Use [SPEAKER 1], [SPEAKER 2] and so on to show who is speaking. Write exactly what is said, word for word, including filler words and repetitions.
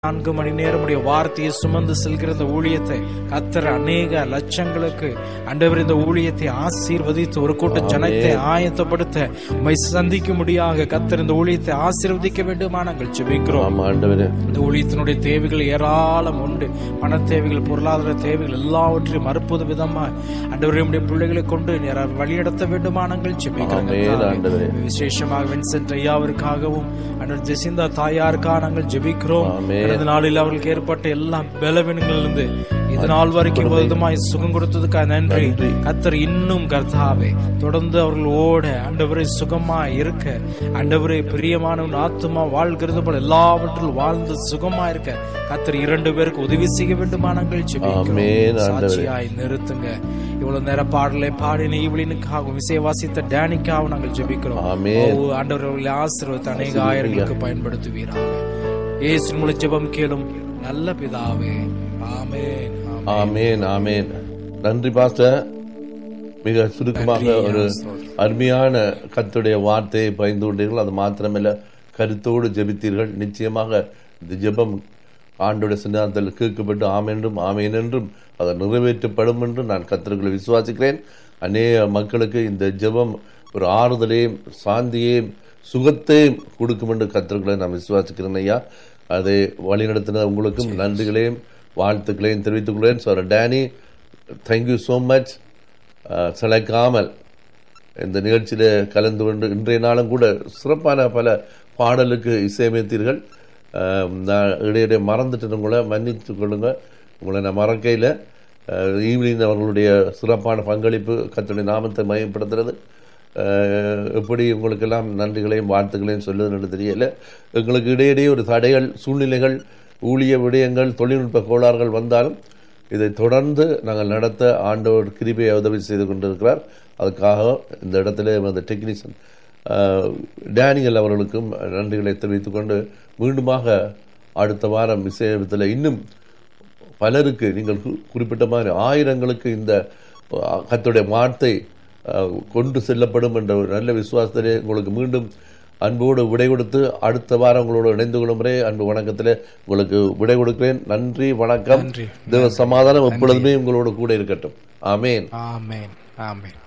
[SPEAKER 1] நான்கு மணி நேரம் உடைய வார்த்தையை சுமந்து செல்கிற இந்த ஊழியத்தை கர்த்தர் அநேக லட்சங்களுக்கு ஆண்டவர் இந்த ஊழியத்தை ஆசீர்வதித்து ஒரு கூட்ட ஜனத்தை ஆயத்தப்படுத்த உம்மை சந்திக்க முடியாக கர்த்தர் இந்த ஊழியத்தை ஆசீர்வதிக்க வேண்டுமா நாங்கள் ஜெபிக்கிறோம். இந்த ஊழியத்தினுடைய தேவைகள் ஏராளம் உண்டு. பண தேவைகள், பொருளாதார தேவைகள் எல்லாவற்றையும் மறுப்பது விதமா ஆண்டவரே உம்முடைய பிள்ளைகளை கொண்டு வழிநடத்த வேண்டுமா நாங்கள் ஜெபிக்கிறோம். விசேஷமாக வின்சென்ட் ஐயாவிற்காகவும் ஆண்டவர் ஜெசிந்தா தாயாருக்காக நாங்கள் ஜெபிக்கிறோம். இந்த நாளில் அவர்களுக்கு ஏற்பட்ட எல்லா பலவீனங்களிலிருந்து இது நாள் வரைக்கும் விதமாய் சுகம் கொடுத்ததுக்காக நன்றி. கர்த்தர் இன்னும் கர்த்தாவே தொடர்ந்து அவர்கள் ஓட ஆண்டவரை சுகமாய் இருக்க, ஆண்டவரை பிரியமானவன் ஆத்துமா வாழ்கிறது போல எல்லாவற்றிலும் வாழ்ந்து சுகமா இருக்க கர்த்தர் இரண்டு பேருக்கு உதவி செய்ய வேண்டுமா நாங்கள் ஜெபிக்கிறோம். சாட்சியாய் நிறுத்துங்க. இவ்வளவு நேர பாடலை பாடின ஈவலினுக்காகவும் விசைவாசித்த டேனிக்காகவும் நாங்கள் ஜெபிக்கிறோம். ஆண்டவர் அவர்களை ஆசீர்வதித்து அநேக ஆயிரங்களுக்கு பயன்படுத்துவீராக. இயேசு மூலம் ஜெபம் கேளும் நல்ல பிதாவே. ஆமென்,
[SPEAKER 2] ஆமென், ஆமென். நன்றி பாஸ்டர். மிக சுருக்கமாக ஒரு அருமையான கர்த்தருடைய வார்த்தையை பயந்து கொண்டீர்கள். அது மாத்திரமல்ல, கருத்தோடு ஜெபித்தீர்கள். நிச்சயமாக இந்த ஜெபம் ஆண்டோட சிந்தாந்தத்தில் கேட்கப்பட்டு ஆமென்றும் ஆமென் என்றும் அதை நிறைவேற்றப்படும் என்று நான் கர்த்தர்களை விசுவாசிக்கிறேன். அநேக மக்களுக்கு இந்த ஜெபம் ஒரு ஆறுதலையும் சாந்தியையும் சுகத்தையும் கொடுக்கும் என்று கர்த்தர்களை நான் விசுவாசிக்கிறேன் ஐயா. அதை வழிநடத்தின உங்களுக்கும் நன்றிகளையும் வாழ்த்துக்களையும் தெரிவித்துக் கொள்கிறேன். Sir Danny, thank you so much. சிலைக்காமல் இந்த நிகழ்ச்சியில் கலந்து கொண்டு இன்றைய நாளும் கூட சிறப்பான பல பாடலுக்கு இசையமைத்தீர்கள். நான் இடையிடையே மறந்துட்டு உங்களை மன்னித்து கொள்ளுங்க. உங்களை நான் மறக்கையில் ஈவினிங் அவர்களுடைய சிறப்பான பங்களிப்பு கர்த்தருடைய நாமத்தை மையப்படுத்துறது. எப்படி உங்களுக்கெல்லாம் நன்றிகளையும் வாழ்த்துக்களையும் சொல்லுதுன்னு தெரியல. எங்களுக்கு இடையிடையே ஒரு தடைகள், சூழ்நிலைகள், ஊழிய விடயங்கள், தொழில்நுட்ப கோளாறுகள் வந்தாலும் இதை தொடர்ந்து நாங்கள் நடத்த ஆண்டவர் கிருபையை உதவி செய்து கொண்டிருக்கிறார். அதுக்காக இந்த இடத்துல அந்த டெக்னீஷியன் டேனியல் அவர்களுக்கும் நன்றிகளை தெரிவித்துக் கொண்டு மீண்டுமாக அடுத்த வாரம் விஷயத்தில் இன்னும் பலருக்கு நீங்கள் குறிப்பிட்ட மாதிரி ஆயிரங்களுக்கு இந்த கர்த்தருடைய வார்த்தை கொண்டு செல்லப்படும் என்ற ஒரு நல்ல விசுவாசத்திலே உங்களுக்கு மீண்டும் அன்போடு விடை கொடுத்து அடுத்த வாரம் உங்களோடு இணைந்து கொள்ளும் முறை அன்பு வணக்கத்திலே உங்களுக்கு விடை கொடுக்கிறேன். நன்றி, வணக்கம். தேவ சமாதானம் எப்பொழுதுமே உங்களோடு கூட இருக்கட்டும். ஆமேன்,
[SPEAKER 1] ஆமேன், ஆமேன்.